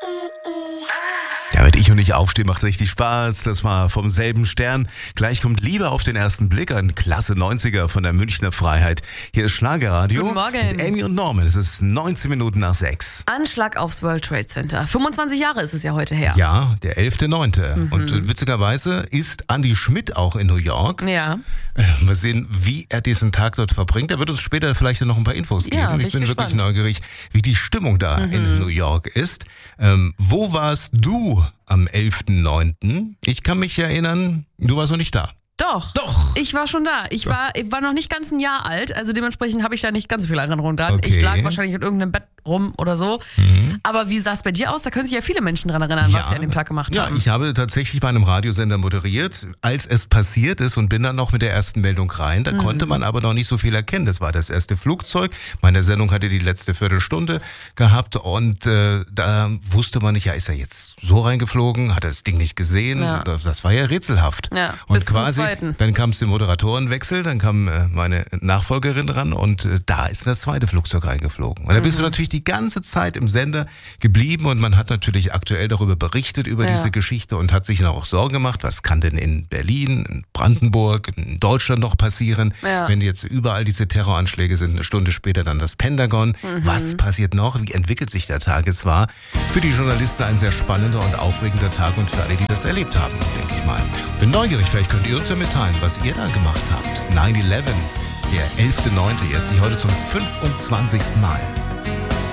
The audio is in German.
Ja, wenn ich und ich aufstehe, macht richtig Spaß. Das war vom selben Stern. Gleich kommt Liebe auf den ersten Blick, ein klasse 90er von der Münchner Freiheit. Hier ist Schlagerradio. Guten Morgen. Mit Amy und Norman. Es ist 19 Minuten nach 6. Anschlag aufs World Trade Center. 25 Jahre ist es ja heute her. Ja, der 11.9. Und witzigerweise ist Andy Schmidt auch in New York. Ja. Mal sehen, wie er diesen Tag dort verbringt. Er wird uns später vielleicht noch ein paar Infos geben. Ja, Ich bin gespannt. wirklich neugierig, wie die Stimmung da in New York ist. Wo warst du am 11.9.? Ich kann mich erinnern, du warst noch nicht da. Doch. Ich war schon da. Ich war noch nicht ganz ein Jahr alt, also dementsprechend habe ich da nicht ganz so viel Erinnerung dran. Okay. Ich lag wahrscheinlich in irgendeinem Bett rum oder so. Aber wie sah es bei dir aus? Da können sich ja viele Menschen dran erinnern, was sie an dem Tag gemacht haben. Ja, ich habe tatsächlich bei einem Radiosender moderiert, als es passiert ist, und bin dann noch mit der ersten Meldung rein. Da konnte man aber noch nicht so viel erkennen. Das war das erste Flugzeug. Meine Sendung hatte die letzte Viertelstunde gehabt und da wusste man nicht, ja, ist er jetzt so reingeflogen? Hat er das Ding nicht gesehen? Ja. Das war ja rätselhaft. Ja, und bis zum quasi, Zweiten. dann kam es zum Moderatorenwechsel, dann kam meine Nachfolgerin ran und da ist das zweite Flugzeug reingeflogen. Und da bist du natürlich die ganze Zeit im Sender geblieben und man hat natürlich aktuell darüber berichtet, über diese Geschichte und hat sich dann auch Sorgen gemacht, was kann denn in Berlin, in Brandenburg, in Deutschland noch passieren, wenn jetzt überall diese Terroranschläge sind, eine Stunde später dann das Pentagon. Was passiert noch? Wie entwickelt sich der Tag? Es war für die Journalisten ein sehr spannender und aufregender Tag und für alle, die das erlebt haben, denke ich mal. Bin neugierig, vielleicht könnt ihr uns ja mitteilen, was ihr da gemacht habt. 9/11, der 11.9. jetzt sich heute zum 25. Mal.